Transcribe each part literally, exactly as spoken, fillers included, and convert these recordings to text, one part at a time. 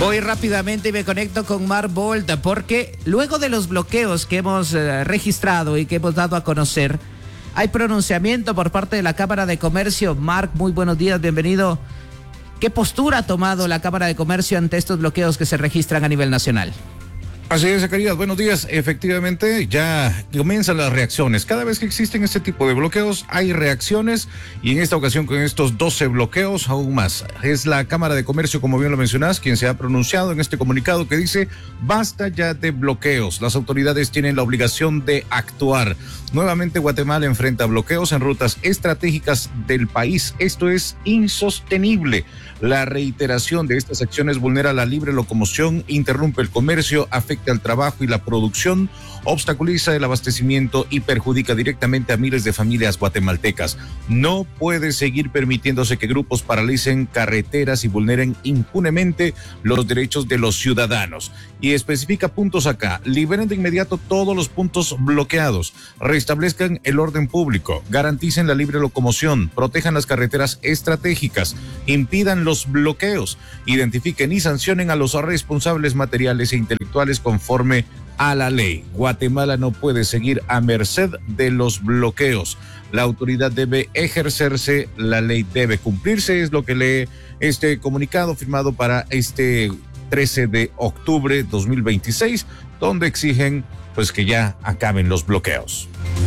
Voy rápidamente y me conecto con Mark Volta, porque luego de los bloqueos que hemos eh, registrado y que hemos dado a conocer, hay pronunciamiento por parte de la Cámara de Comercio. Mark, muy buenos días, bienvenido. ¿Qué postura ha tomado la Cámara de Comercio ante estos bloqueos que se registran a nivel nacional? Así es, Zacarías, buenos días. Efectivamente, ya comienzan las reacciones. Cada vez que existen este tipo de bloqueos, hay reacciones, y en esta ocasión con estos doce bloqueos, aún más. Es la Cámara de Comercio, como bien lo mencionás, quien se ha pronunciado en este comunicado que dice: basta ya de bloqueos. Las autoridades tienen la obligación de actuar. Nuevamente, Guatemala enfrenta bloqueos en rutas estratégicas del país. Esto es insostenible. La reiteración de estas acciones vulnera la libre locomoción, interrumpe el comercio, afecta el trabajo y la producción, obstaculiza el abastecimiento y perjudica directamente a miles de familias guatemaltecas. No puede seguir permitiéndose que grupos paralicen carreteras y vulneren impunemente los derechos de los ciudadanos. Y especifica puntos acá: liberen de inmediato todos los puntos bloqueados, restablezcan el orden público, garanticen la libre locomoción, protejan las carreteras estratégicas, impidan los bloqueos, identifiquen y sancionen a los responsables materiales e intelectuales conforme a la ley. Guatemala no puede seguir a merced de los bloqueos. La autoridad debe ejercerse, la ley debe cumplirse, es lo que lee este comunicado firmado para este trece de octubre de dos mil veintiséis, donde exigen pues que ya acaben los bloqueos.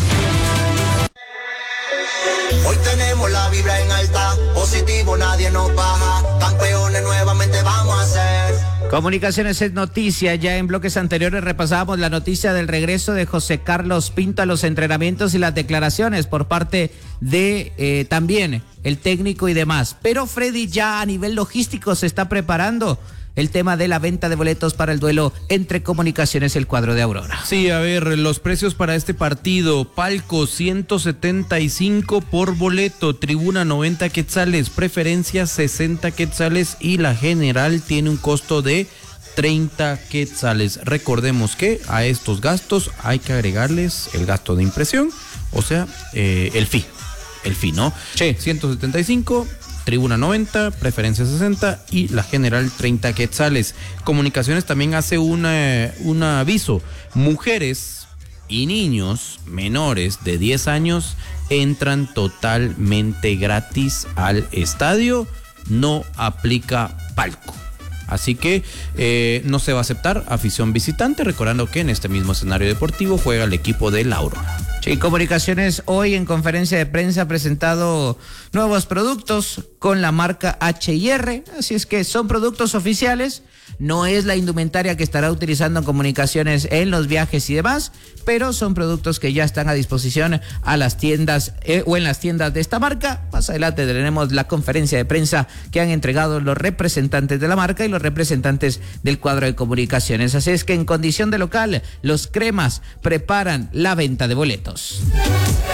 Hoy tenemos la vibra en alta, positivo, nadie nos baja, campeones nuevamente vamos a ser. Comunicaciones es noticia. Ya en bloques anteriores repasábamos la noticia del regreso de José Carlos Pinto a los entrenamientos y las declaraciones por parte de eh, también el técnico y demás. Pero Freddy, ya a nivel logístico se está preparando el tema de la venta de boletos para el duelo entre Comunicaciones y el cuadro de Aurora. Sí, a ver, los precios para este partido: palco ciento setenta y cinco por boleto, tribuna noventa quetzales, preferencia sesenta quetzales y la general tiene un costo de treinta quetzales. Recordemos que a estos gastos hay que agregarles el gasto de impresión, o sea, eh, el fee, el fee, ¿no? Sí. ciento setenta y cinco, tribuna noventa, preferencia sesenta y la general treinta quetzales. Comunicaciones también hace una, un aviso: mujeres y niños menores de diez años entran totalmente gratis al estadio, no aplica palco. Así que eh, no se va a aceptar afición visitante, recordando que en este mismo escenario deportivo juega el equipo de la Aurora. Sí, Comunicaciones hoy en conferencia de prensa ha presentado nuevos productos con la marca H y R, así es que son productos oficiales. No es la indumentaria que estará utilizando Comunicaciones en los viajes y demás, pero son productos que ya están a disposición a las tiendas eh, o en las tiendas de esta marca. Más adelante tenemos la conferencia de prensa que han entregado los representantes de la marca y los representantes del cuadro de Comunicaciones. Así es que en condición de local, los cremas preparan la venta de boletos.